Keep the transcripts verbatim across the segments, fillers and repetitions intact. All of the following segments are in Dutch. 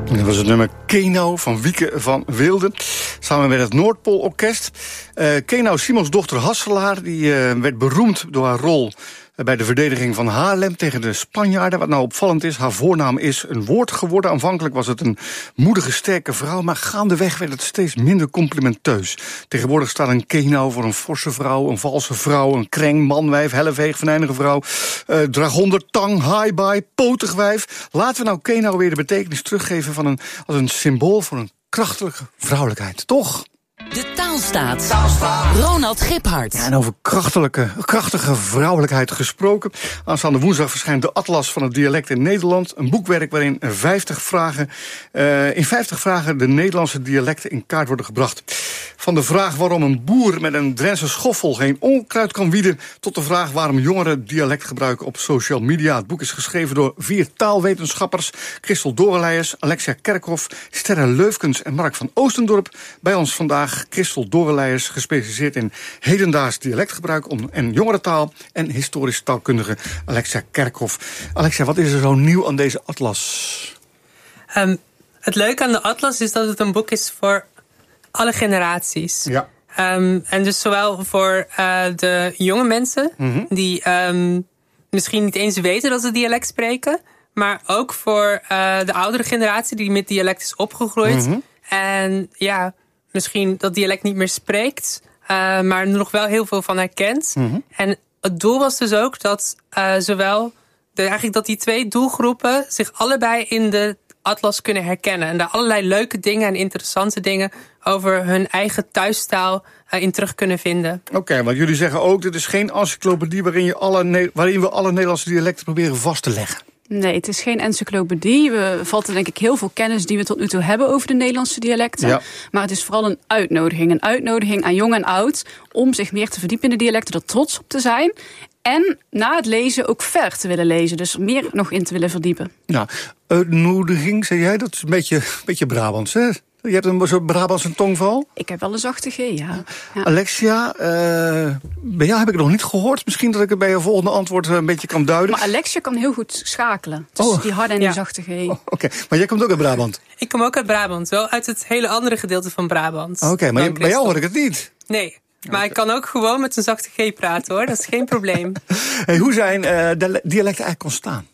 Dat was het nummer Keno van Wieke van Wilde. Samen met het Noordpoolorkest. Uh, Keno, Simons dochter Hasselaar, die uh, werd beroemd door haar rol bij de verdediging van Haarlem tegen de Spanjaarden. Wat nou opvallend is, haar voornaam is een woord geworden. Aanvankelijk was het een moedige, sterke vrouw, maar gaandeweg werd het steeds minder complimenteus. Tegenwoordig staat een Keno voor een forse vrouw, een valse vrouw, een kreng, manwijf, helleveeg, venijnige vrouw, uh, dragonder, tang, haaibaai, potig wijf. Laten we nou Keno weer de betekenis teruggeven van een, als een symbool voor een krachtige vrouwelijkheid, toch? De Taalstaat. Taalstaat. Ronald Giphart. Ja, en over krachtige, krachtige vrouwelijkheid gesproken. Aanstaande woensdag verschijnt de Atlas van het dialect in Nederland. Een boekwerk waarin vijftig vragen, uh, in vijftig vragen de Nederlandse dialecten in kaart worden gebracht. Van de vraag waarom een boer met een Drentse schoffel geen onkruid kan wieden, tot de vraag waarom jongeren dialect gebruiken op social media. Het boek is geschreven door vier taalwetenschappers: Christel Doreleijers, Alexia Kerkhoff, Sterre Leufkens en Mark van Oostendorp. Bij ons vandaag Christel Doreleijers, gespecialiseerd in hedendaags dialectgebruik en jongerentaal, en historisch taalkundige Alexia Kerkhoff. Alexia, wat is er zo nieuw aan deze atlas? Um, het leuke aan de atlas is dat het een boek is voor alle generaties. Ja. Um, en dus zowel voor uh, de jonge mensen, mm-hmm. die um, misschien niet eens weten dat ze dialect spreken, maar ook voor uh, de oudere generatie die met dialect is opgegroeid. Mm-hmm. En ja, misschien dat dialect niet meer spreekt, uh, maar er nog wel heel veel van herkent. Mm-hmm. En het doel was dus ook dat uh, zowel de, eigenlijk dat die twee doelgroepen zich allebei in de atlas kunnen herkennen. En daar allerlei leuke dingen en interessante dingen over hun eigen thuistaal uh, in terug kunnen vinden. Oké, okay, want jullie zeggen ook, dit is geen encyclopedie waarin, je alle, waarin we alle Nederlandse dialecten proberen vast te leggen. Nee, het is geen encyclopedie. We vatten denk ik heel veel kennis die we tot nu toe hebben over de Nederlandse dialecten. Ja. Maar het is vooral een uitnodiging. Een uitnodiging aan jong en oud om zich meer te verdiepen in de dialecten, er trots op te zijn. En na het lezen ook ver te willen lezen. Dus meer nog in te willen verdiepen. Ja, uitnodiging, zei jij? Dat is een beetje, een beetje Brabants, hè? Je hebt een soort Brabantse tongval? Ik heb wel een zachte G, ja. ja. Alexia, uh, bij jou heb ik het nog niet gehoord. Misschien dat ik het bij je volgende antwoord een beetje kan duiden. Maar Alexia kan heel goed schakelen. Dus oh. die harde en die ja. zachte G. Oh, Oké, okay. Maar jij komt ook uit Brabant? Ik kom ook uit Brabant. Wel uit het hele andere gedeelte van Brabant. Oké, okay, maar je, bij jou hoor ik het niet. Nee. Maar okay. Ik kan ook gewoon met een zachte G praten, hoor. Dat is geen probleem. Hey, hoe zijn uh, de dialecten eigenlijk ontstaan?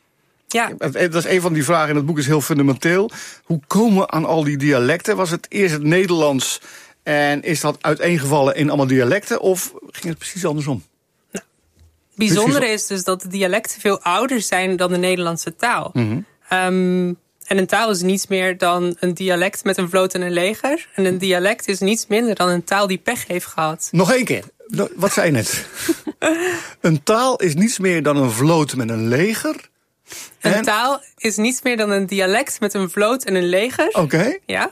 Ja. Dat is een van die vragen in het boek, is heel fundamenteel. Hoe komen we aan al die dialecten? Was het eerst het Nederlands en is dat uiteengevallen in allemaal dialecten? Of ging het precies andersom? Nou, bijzonder is dus dat de dialecten veel ouder zijn dan de Nederlandse taal. Mm-hmm. Um, En een taal is niets meer dan een dialect met een vloot en een leger. En een dialect is niets minder dan een taal die pech heeft gehad. Nog één keer. Wat zei je net? Een taal is niets meer dan een vloot met een leger. Een en... taal is niets meer dan een dialect met een vloot en een leger. Oké. Okay. Ja.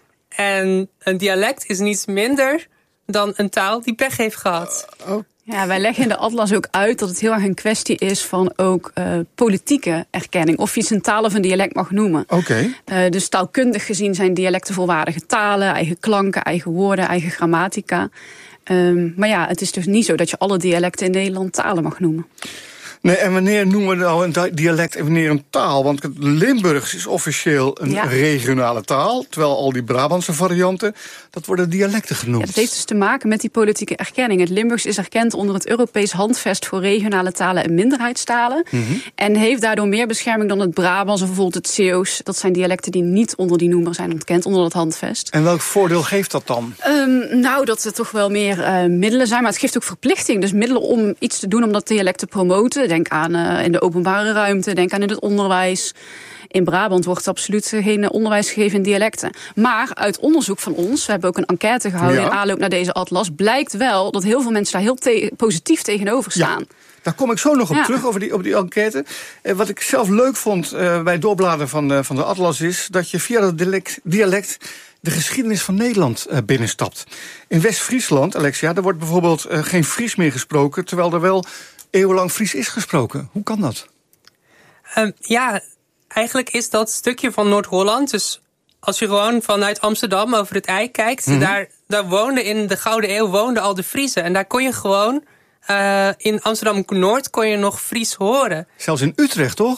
En een dialect is niets minder dan een taal die pech heeft gehad. Uh, oh. Ja, wij leggen in de atlas ook uit dat het heel erg een kwestie is van ook uh, politieke erkenning. Of je iets een taal of een dialect mag noemen. Oké. Okay. Uh, dus taalkundig gezien zijn dialecten volwaardige talen, eigen klanken, eigen woorden, eigen grammatica. Um, maar ja, het is dus niet zo dat je alle dialecten in Nederland talen mag noemen. Nee, en wanneer noemen we nou een dialect en wanneer een taal? Want het Limburgs is officieel een ja. regionale taal, terwijl al die Brabantse varianten, dat worden dialecten genoemd. Ja, dat heeft dus te maken met die politieke erkenning. Het Limburgs is erkend onder het Europees Handvest voor regionale talen en minderheidstalen. Mm-hmm. En heeft daardoor meer bescherming dan het Brabants of bijvoorbeeld het Zeeuws. Dat zijn dialecten die niet onder die noemer zijn ontkend, onder het handvest. En welk voordeel geeft dat dan? Um, nou, dat er toch wel meer uh, middelen zijn, maar het geeft ook verplichting. Dus middelen om iets te doen om dat dialect te promoten. Denk aan uh, in de openbare ruimte, denk aan in het onderwijs. In Brabant wordt absoluut geen onderwijs gegeven in dialecten. Maar uit onderzoek van ons, we hebben ook een enquête gehouden ja. in aanloop naar deze atlas, blijkt wel dat heel veel mensen daar heel te- positief tegenover staan. Ja. Daar kom ik zo nog op ja. terug, over die, op die enquête. Eh, wat ik zelf leuk vond uh, bij het doorbladeren van, uh, van de atlas is dat je via dat dialect, dialect de geschiedenis van Nederland uh, binnenstapt. In West-Friesland, Alexia, daar wordt bijvoorbeeld uh, geen Fries meer gesproken, terwijl er wel eeuwenlang Fries is gesproken. Hoe kan dat? Um, ja, eigenlijk is dat stukje van Noord-Holland. Dus als je gewoon vanuit Amsterdam over het IJ kijkt, mm-hmm. daar, daar woonden in de Gouden Eeuw woonden al de Friezen. En daar kon je gewoon, uh, in Amsterdam-Noord kon je nog Fries horen. Zelfs in Utrecht, toch?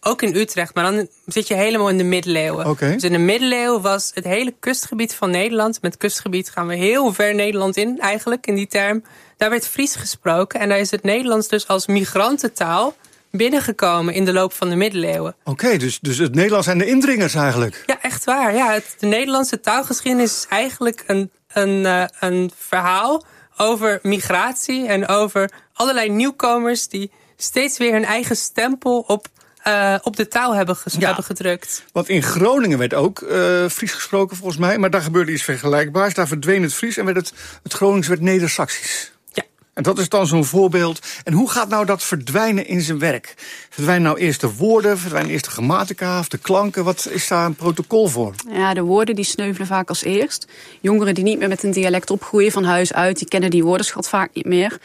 ook in Utrecht, maar dan zit je helemaal in de middeleeuwen. Okay. Dus in de middeleeuwen was het hele kustgebied van Nederland. Met kustgebied gaan we heel ver Nederland in, eigenlijk, in die term. Daar werd Fries gesproken en daar is het Nederlands dus als migrantentaal binnengekomen in de loop van de middeleeuwen. Oké, okay, dus, dus het Nederlands zijn de indringers eigenlijk. Ja, echt waar. Ja, het, de Nederlandse taalgeschiedenis is eigenlijk een, een, uh, een verhaal over migratie en over allerlei nieuwkomers die steeds weer hun eigen stempel op, uh, op de taal hebben, ges- ja, hebben gedrukt. Want in Groningen werd ook uh, Fries gesproken volgens mij, maar daar gebeurde iets vergelijkbaars. Daar verdween het Fries en werd het, het Gronings werd Neder-Saxisch. Ja. En dat is dan zo'n voorbeeld. En hoe gaat nou dat verdwijnen in zijn werk? Verdwijnen nou eerst de woorden, verdwijnen eerst de grammatica of de klanken? Wat is daar een protocol voor? Ja, de woorden die sneuvelen vaak als eerst. Jongeren die niet meer met een dialect opgroeien van huis uit, die kennen die woordenschat vaak niet meer.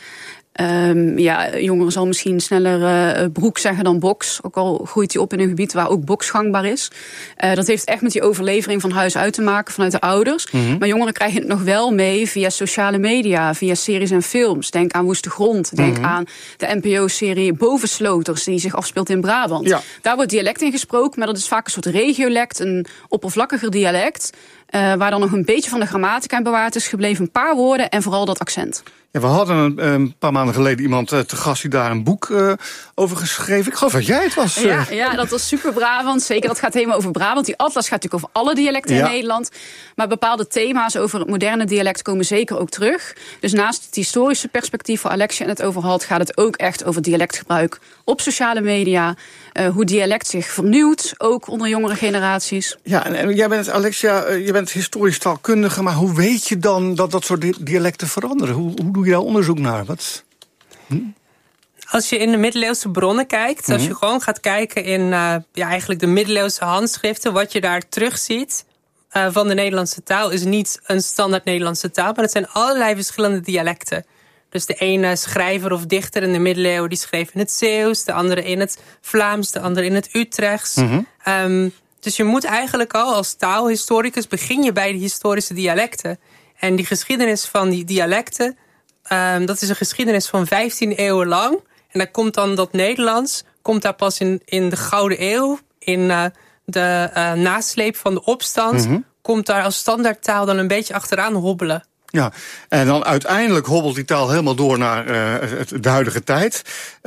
Um, ja, jongeren zal misschien sneller uh, broek zeggen dan box. Ook al groeit hij op in een gebied waar ook box gangbaar is. Uh, dat heeft echt met die overlevering van huis uit te maken vanuit de ouders. Mm-hmm. Maar jongeren krijgen het nog wel mee via sociale media, via series en films. Denk aan Woeste Grond. Denk mm-hmm. aan de N P O-serie Bovensloters, die zich afspeelt in Brabant. Ja. Daar wordt dialect in gesproken, maar dat is vaak een soort regiolect, een oppervlakkiger dialect. Uh, waar dan nog een beetje van de grammatica in bewaard is gebleven. Een paar woorden en vooral dat accent. Ja, we hadden een, een paar maanden geleden iemand uh, te gast die daar een boek uh, over geschreven. Ik geloof dat jij het was. Uh. Ja, ja, dat was super Brabant. Zeker, dat gaat helemaal over Brabant. Die atlas gaat natuurlijk over alle dialecten ja. in Nederland. Maar bepaalde thema's over het moderne dialect komen zeker ook terug. Dus naast het historische perspectief waar Alexia het over had, gaat het ook echt over dialectgebruik op sociale media. Uh, hoe dialect zich vernieuwt, ook onder jongere generaties. Ja, en, en jij bent, Alexia, uh, je bent historisch taalkundige, maar hoe weet je dan dat dat soort di- dialecten veranderen? Hoe, hoe doe je daar onderzoek naar? Wat? Hm? Als je in de middeleeuwse bronnen kijkt, mm-hmm. als je gewoon gaat kijken in uh, ja, eigenlijk de middeleeuwse handschriften, wat je daar terugziet uh, van de Nederlandse taal, is niet een standaard Nederlandse taal, maar het zijn allerlei verschillende dialecten. Dus de ene schrijver of dichter in de middeleeuwen die schreef in het Zeeuws, de andere in het Vlaams, de andere in het Utrechts. Mm-hmm. Um, dus je moet eigenlijk al als taalhistoricus begin je bij de historische dialecten. En die geschiedenis van die dialecten, um, dat is een geschiedenis van vijftien eeuwen lang. En dan komt dan dat Nederlands, komt daar pas in, in de Gouden Eeuw, in uh, de uh, nasleep van de opstand, mm-hmm. komt daar als standaardtaal dan een beetje achteraan hobbelen. Ja, en dan uiteindelijk hobbelt die taal helemaal door naar uh, het, de huidige tijd.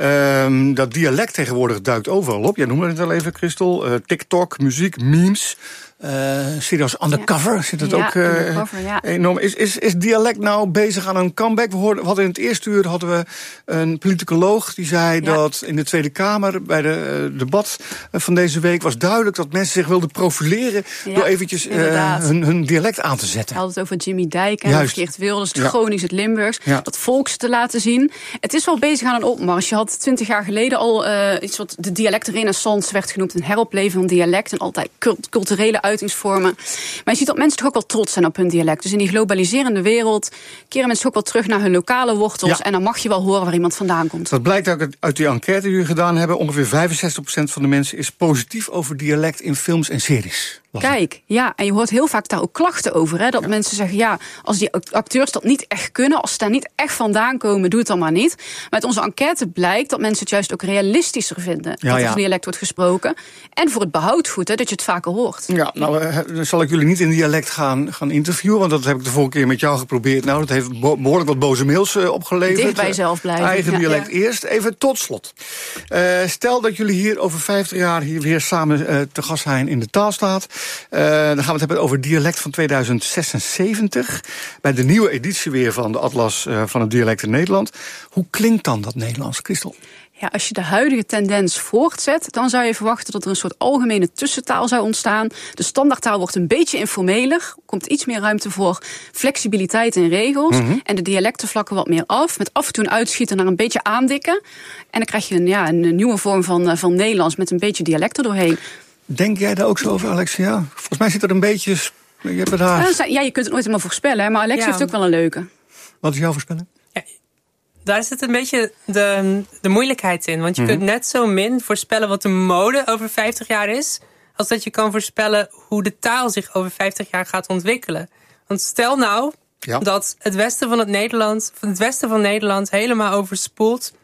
Um, dat dialect tegenwoordig duikt overal op. Jij noemde het al even, Christel. Uh, TikTok, muziek, memes. Uh, serieus, undercover ja. zit het ja, ook uh, undercover, ja. enorm. Is, is, is dialect nou bezig aan een comeback? We, hoorden, we hadden in het eerste uur hadden we een politicoloog die zei ja. dat in de Tweede Kamer bij de uh, debat van deze week was duidelijk dat mensen zich wilden profileren ja, door eventjes uh, hun, hun dialect aan te zetten. We hadden het over Jimmy Dijk en Geert Wilders, het ja. Gronings, het Limburgs, ja. dat volks te laten zien. Het is wel bezig aan een opmars. Je had twintig jaar geleden al uh, iets wat de dialectrenaissance werd genoemd, een heropleven van dialect en altijd culturele uitingsvormen. Maar je ziet dat mensen toch ook wel trots zijn op hun dialect. Dus in die globaliserende wereld keren mensen ook wel terug naar hun lokale wortels. Ja. En dan mag je wel horen waar iemand vandaan komt. Dat blijkt ook uit die enquête die jullie gedaan hebben. Ongeveer vijfenzestig procent van de mensen is positief over dialect in films en series. Kijk, ja, en je hoort heel vaak daar ook klachten over. Hè, dat ja. mensen zeggen, ja, als die acteurs dat niet echt kunnen, als ze daar niet echt vandaan komen, doe het dan maar niet. Maar uit onze enquête blijkt dat mensen het juist ook realistischer vinden. Ja, dat ja. er dialect wordt gesproken. En voor het behoud goed, hè, dat je het vaker hoort. Ja, nou, dan zal ik jullie niet in dialect gaan, gaan interviewen, want dat heb ik de vorige keer met jou geprobeerd. Nou, dat heeft behoorlijk wat boze mails uh, opgeleverd. Dicht bij jezelf blijven. Eigen ja, dialect ja. eerst. Even tot slot. Uh, stel dat jullie hier over vijftig jaar hier weer samen uh, te gast zijn in de Taalstaat. Uh, dan gaan we het hebben over dialect van tweeduizend zesenzeventig. Bij de nieuwe editie weer van de Atlas uh, van het dialect in Nederland. Hoe klinkt dan dat Nederlands, Christel? Ja, als je de huidige tendens voortzet, dan zou je verwachten dat er een soort algemene tussentaal zou ontstaan. De standaardtaal wordt een beetje informeler, komt iets meer ruimte voor flexibiliteit in regels. Mm-hmm. En de dialecten vlakken wat meer af, met af en toe een uitschieten naar een beetje aandikken. En dan krijg je een, ja, een nieuwe vorm van, van Nederlands met een beetje dialect er doorheen. Denk jij daar ook zo over, Alexia? Volgens mij zit er een beetje... Je hebt daar... Ja, je kunt het nooit helemaal voorspellen, maar Alexia ja. heeft ook wel een leuke. Wat is jouw voorspelling? Ja, daar zit een beetje de, de moeilijkheid in. Want je mm-hmm. kunt net zo min voorspellen wat de mode over vijftig jaar is, als dat je kan voorspellen hoe de taal zich over vijftig jaar gaat ontwikkelen. Want stel nou ja. dat het westen van het Nederland, van het westen van Nederland helemaal overspoelt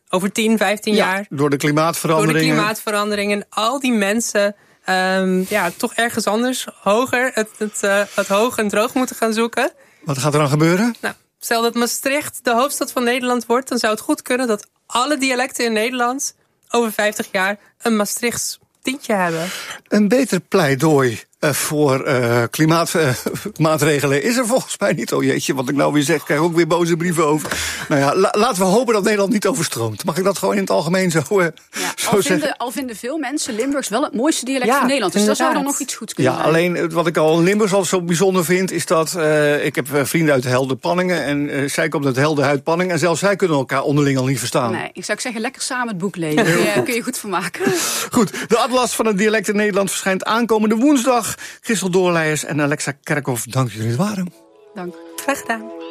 over tien, vijftien Ja. jaar. Door de klimaatveranderingen. Door de klimaatveranderingen. Al die mensen um, ja, toch ergens anders hoger het, het, uh, het hoog en droog moeten gaan zoeken. Wat gaat er dan gebeuren? Nou, stel dat Maastricht de hoofdstad van Nederland wordt, dan zou het goed kunnen dat alle dialecten in Nederland over vijftig jaar een Maastrichts tintje hebben. Een beter pleidooi uh, voor uh, klimaatmaatregelen uh, is er volgens mij niet. Oh jeetje, wat ik nou weer zeg, krijg ik ook weer boze brieven over. Nou ja, la, laten we hopen dat Nederland niet overstroomt. Mag ik dat gewoon in het algemeen zo, uh, ja, zo al, zeggen? vinden, al vinden veel mensen Limburgs wel het mooiste dialect Ja, van Nederland. Dus inderdaad. dat zou dan nog iets goeds kunnen Ja, zijn. alleen wat ik al in Limburgs al zo bijzonder vind, is dat uh, ik heb uh, vrienden uit Helden-Panningen en uh, zij komt uit Helden-Panningen en zelfs zij kunnen elkaar onderling al niet verstaan. Nee, ik zou zeggen lekker samen het boek lezen. Daar kun je, kun je goed van maken. Goed, de Atlas van het dialect in Nederland verschijnt aankomende woensdag. Christel Doorleijers en Alexa Kerkhoff, dank jullie het waren. Dank. Graag gedaan.